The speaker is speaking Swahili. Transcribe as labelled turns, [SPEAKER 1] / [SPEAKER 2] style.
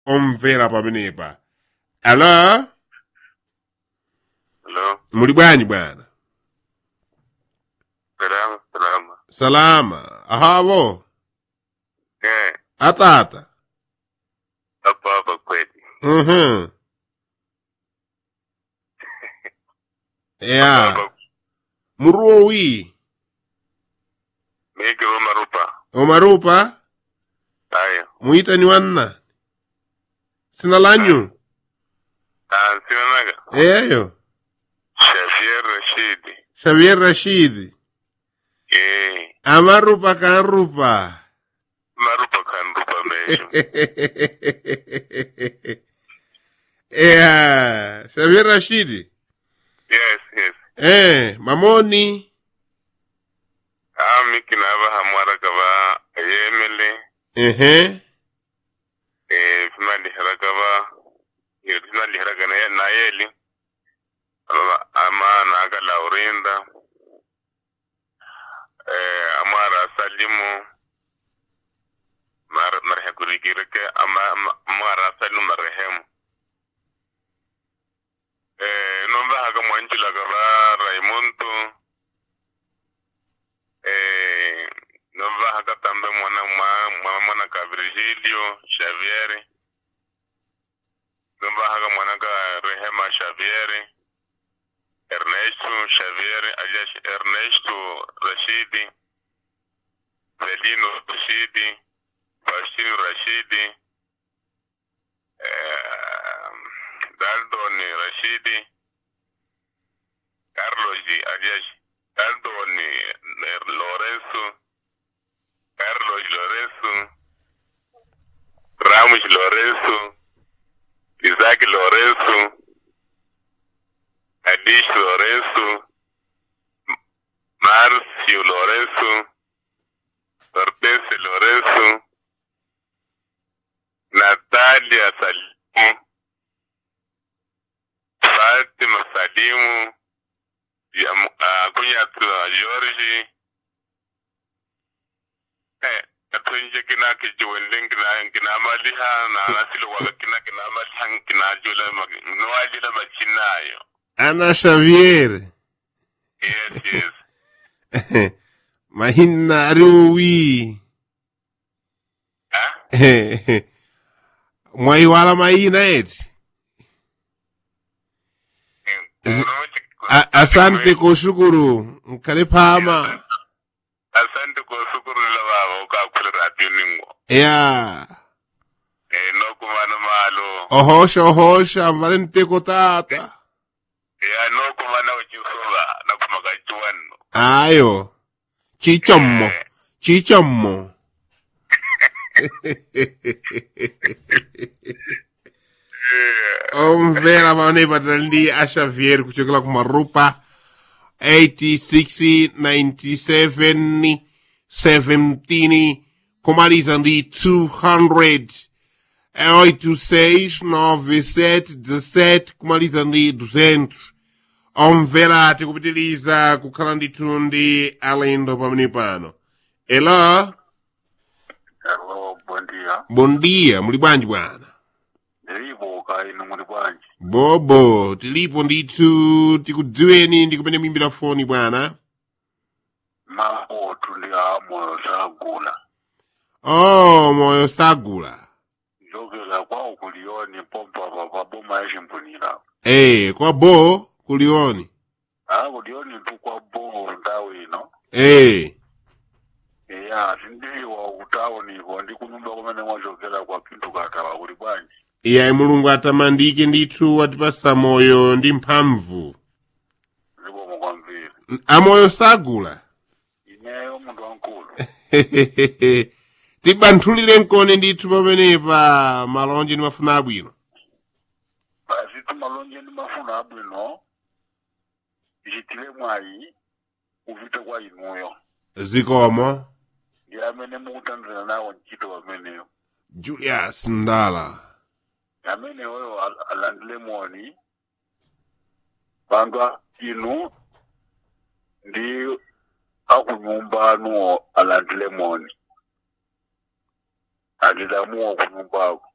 [SPEAKER 1] omvera pamenepa. Alo?
[SPEAKER 2] Hello.
[SPEAKER 1] Muli bwanji bwana?
[SPEAKER 2] Salama.
[SPEAKER 1] Salama. Ahavo? Atata?
[SPEAKER 2] Hapa kweli.
[SPEAKER 1] Yeah. Muruowi?
[SPEAKER 2] Miki Omarupa.
[SPEAKER 1] Omarupa?
[SPEAKER 2] Ayo.
[SPEAKER 1] Muita ni wanna? Sina lanyu?
[SPEAKER 2] Sina naga.
[SPEAKER 1] Eyo. Xavier Rashidi. Amarupa kanrupa.
[SPEAKER 2] Marupa kanrupa mesmo.
[SPEAKER 1] Yeah. Xavier Rashidi.
[SPEAKER 2] Yes.
[SPEAKER 1] Mamoni.
[SPEAKER 2] Miki nava hamwara kava yemele. Finali harakava. Finali harakana na yeli. Ama naga Laurinda. Amara Salimu. Marhekurikirike amara Salimu marhemu. Nomba haga mwanjila kava Raimundo. Nomba haga tambe mwana ka Virgilio Xavier. Nomba haga mwana ka Rehema Xavier. Ernesto Xavier, aliás Ernesto Rashidi, Velino Rashidi, Faustino Rashidi, Daldoni Rashidi, Carlos aliás Daldoni Lorenzo, Carlos Lorenzo, Ramos Lorenzo, Isaac Lorenzo, Adish Lorenzo, Marcio Lorenzo, Hortense Lorenzo, Natalia Salimu, Fatima Salimu, Kunyatu George, Atunje kina kijiwende kina maliha na anasilo wala kina maliha kina jula nwajila machinayo.
[SPEAKER 1] Ana Xavier.
[SPEAKER 2] Yes.
[SPEAKER 1] Mahina ariwi. Mwaiwala mahina eti. Asante kushukuru. Mkaripama.
[SPEAKER 2] Asante kushukuru la baba ukakula radio ningo.
[SPEAKER 1] Yeah.
[SPEAKER 2] No kumana malo.
[SPEAKER 1] Ohosha mvalente kotata.
[SPEAKER 2] No kumana ujisoba na kumagachuano.
[SPEAKER 1] Ayo. Chichomo. Omvera maone patalindi a Xavier kuchokela kumarupa 86 97 17 kumaliza ndi 200 86 97 17 kumaliza ndi 200. Omvera tikupitiliza kukhala ndithu ndi alendo pamene pano. Hello, bon dia, muli bwanji bwana?
[SPEAKER 2] Ndilipo kaino muli bwanji?
[SPEAKER 1] Bobo, tilipo ndithu tikudziweni ndi kumene muimbira foni bwana.
[SPEAKER 2] Mapo tuli moyo sagula.
[SPEAKER 1] Oh, moyo sagula.
[SPEAKER 2] Jogela kwa ukulioni pompa baba boma yashimpunira.
[SPEAKER 1] Kwa bo kulioni.
[SPEAKER 2] Kulioni tu kwa bo ndawi no. Sindi wa utaoni kwa ndi kunumba kumene mwajogela kwa kintu katala kuli bwanji.
[SPEAKER 1] Mulungu atamandike ndithu atipasa moyo ndi mphamvu.
[SPEAKER 2] Ndipo mukwamvira.
[SPEAKER 1] Amoyo sagula.
[SPEAKER 2] Ineyo mundu wankulu.
[SPEAKER 1] Tibanthulire nkone ndithu pamenepa malonje ndi mafuna abwino.
[SPEAKER 2] Basi tu malonje ndi mafuna abwino. Jitile mwayi uvite kwa inuyo.
[SPEAKER 1] Zikomo.
[SPEAKER 2] Amene mukutanzana nawo ntchito pameneyo.
[SPEAKER 1] Julius Ndala.
[SPEAKER 2] Amene oyo alandile moni. Bantu inu ndi akunyumba anuwo alandile moni. Adidamuwo kunyumba ako.